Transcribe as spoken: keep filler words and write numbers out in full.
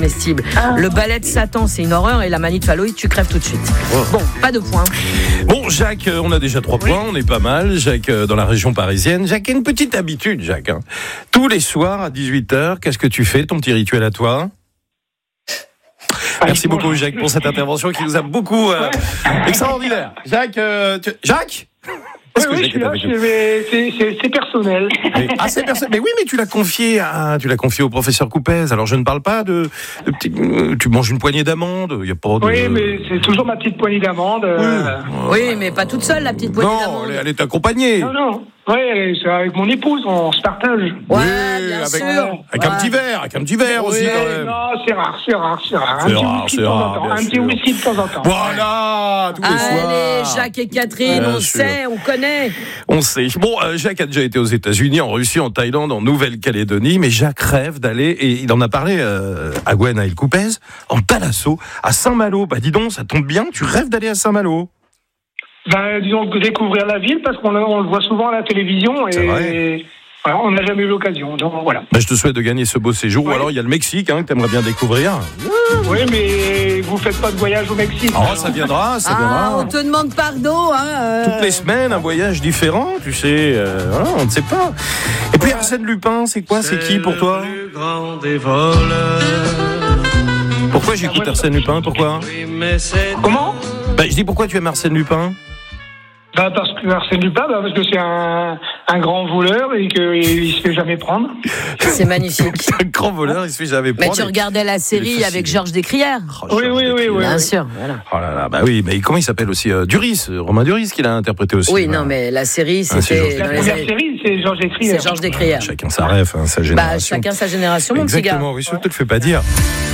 comestibles. Ah. Le balai de Satan, c'est une horreur, et la manite phalloïde, tu crèves tout de suite. Oh. Bon, pas de points. Bon, Jacques, on a déjà trois oui. points, on est pas mal. Jacques, dans la région parisienne. Jacques a une petite habitude, Jacques. Hein. Tous les soirs à dix-huit heures, qu'est-ce que tu fais, ton petit rituel à toi ? Merci beaucoup, Jacques, pour cette intervention qui nous a beaucoup euh, extraordinaire. Jacques, euh, tu... Jacques. Oui, oui, je suis là, je vais... c'est, c'est, c'est personnel. Mais, ah, c'est personnel. Mais oui, mais tu l'as confié à, tu l'as confié au professeur Coupez. Alors, je ne parle pas de, de petit, tu manges une poignée d'amandes. Il y a pas de... Oui, mais c'est toujours ma petite poignée d'amandes. Oui, euh... oui, mais pas toute seule, la petite poignée non, d'amandes. Non, elle est accompagnée. Non, non. Oui, c'est avec mon épouse, on se partage. Ouais, oui, bien avec, sûr. Avec ouais. un petit verre, avec un petit verre oui, aussi quand même. Non, c'est rare, c'est rare, c'est rare. C'est un rare, petit c'est rare, un petit whisky de temps en temps. Voilà, tous les Allez, soirs. Allez, Jacques et Catherine, bien on sûr. sait, on connaît. On sait. Bon, euh, Jacques a déjà été aux États-Unis, en Russie, en Thaïlande, en Nouvelle-Calédonie, mais Jacques rêve d'aller, et il en a parlé euh, à Gwen, à El Coupez, en Thalasso, à Saint-Malo. Bah dis donc, ça tombe bien, tu rêves d'aller à Saint-Malo. Ben, disons, découvrir la ville, parce qu'on on le voit souvent à la télévision, et voilà, on n'a jamais eu l'occasion, donc voilà. Ben, je te souhaite de gagner ce beau séjour, ouais. Ou alors il y a le Mexique, hein, que tu aimerais bien découvrir. Oui, mais vous faites pas de voyage au Mexique. Oh, ça viendra, ça ah, viendra. On te demande pardon, hein. Euh... Toutes les semaines, un voyage différent, tu sais, euh, voilà, on ne sait pas. Et puis Arsène Lupin, c'est quoi, c'est, c'est qui pour toi? Pourquoi j'écoute Arsène Lupin, pourquoi? Comment? Ben, je dis pourquoi tu aimes Arsène Lupin? Bah parce que Arsène Lupin, bah parce que c'est un, un grand voleur et qu'il ne se fait jamais prendre. C'est magnifique. Un grand voleur, il se fait jamais prendre. Mais tu regardais la série avec Georges Descrières. Oh, oui, oui, oui, oui. Bien oui. sûr, voilà. Oh là là, bah oui, mais comment il s'appelle aussi euh, Duris, Romain Duris qui l'a interprété aussi. Oui, voilà. Non, mais la série, c'était... Ah, la première les... série, c'est Georges Descrières. C'est Georges Descrières. Chacun sa rêve, hein, sa génération. Bah, chacun sa génération, mon Exactement, petit gars. oui, je te le fais pas dire.